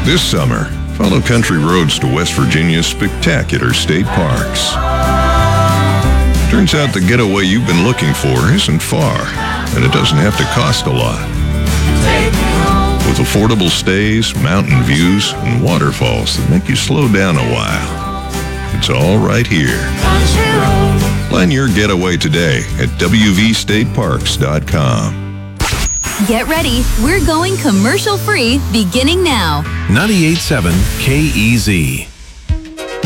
This summer, follow country roads to West Virginia's spectacular state parks. Turns out the getaway you've been looking for isn't far, and it doesn't have to cost a lot. With affordable stays, mountain views, and waterfalls that make you slow down a while. It's all right here. Plan your getaway today at wvstateparks.com. Get ready. We're going commercial free beginning now. 98.7 KEZ.